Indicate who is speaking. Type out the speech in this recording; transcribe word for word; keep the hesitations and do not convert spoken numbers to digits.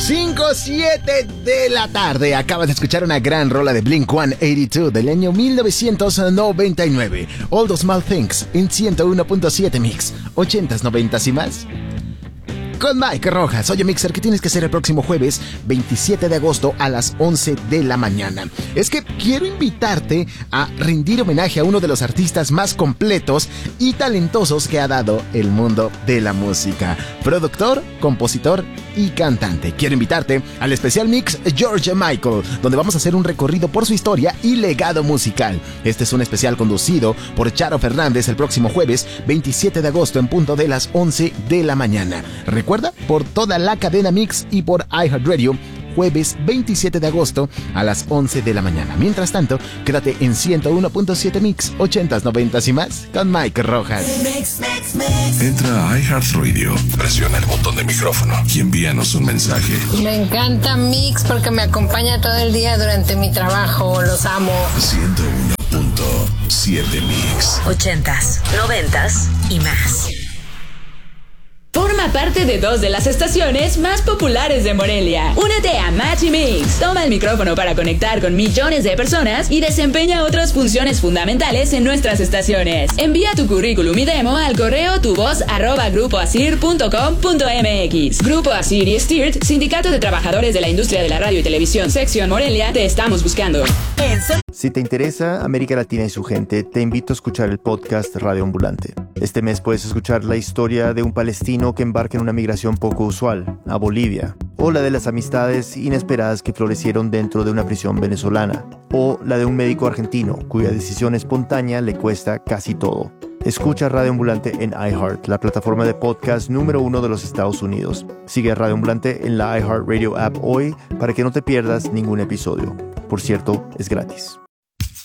Speaker 1: cinco siete de la tarde. Acabas de escuchar una gran rola de Blink ciento ochenta y dos del año mil novecientos noventa y nueve. All the Small Things en ciento uno punto siete Mix. ochentas, noventas y más. Con Mike Rojas. Oye, Mixer, ¿qué tienes que hacer el próximo jueves veintisiete de agosto a las once de la mañana? Es que quiero invitarte a rendir homenaje a uno de los artistas más completos y talentosos que ha dado el mundo de la música. Productor, compositor y cantante. Quiero invitarte al especial mix George Michael, donde vamos a hacer un recorrido por su historia y legado musical. Este es un especial conducido por Charo Fernández el próximo jueves veintisiete de agosto en punto de las once de la mañana. Recuerda, por toda la cadena Mix y por iHeartRadio, jueves veintisiete de agosto a las once de la mañana. Mientras tanto, quédate en ciento uno punto siete Mix, ochentas, noventas y más con Mike Rojas.
Speaker 2: Mix, mix, mix. Entra a iHeartRadio, presiona el botón de micrófono y envíanos un mensaje.
Speaker 3: Me encanta Mix porque me acompaña todo el día durante mi trabajo. Los amo.
Speaker 2: ciento uno punto siete Mix.
Speaker 4: Ochentas, noventas y más.
Speaker 5: Forma parte de dos de las estaciones más populares de Morelia. Únete a Match y Mix. Toma el micrófono para conectar con millones de personas y desempeña otras funciones fundamentales en nuestras estaciones. Envía tu currículum y demo al correo tuvoz arroba grupoasir punto com punto mx. Grupo Asir y Stirt, Sindicato de Trabajadores de la Industria de la Radio y Televisión, Sección Morelia, te estamos buscando.
Speaker 6: Si te interesa América Latina y su gente, te invito a escuchar el podcast Radio Ambulante. Este mes puedes escuchar la historia de un palestino que embarca en una migración poco usual, a Bolivia, o la de las amistades inesperadas que florecieron dentro de una prisión venezolana, o la de un médico argentino cuya decisión espontánea le cuesta casi todo. Escucha Radio Ambulante en iHeart, la plataforma de podcast número uno de los Estados Unidos. Sigue a Radio Ambulante en la iHeartRadio app hoy para que no te pierdas ningún episodio. Por cierto, es gratis.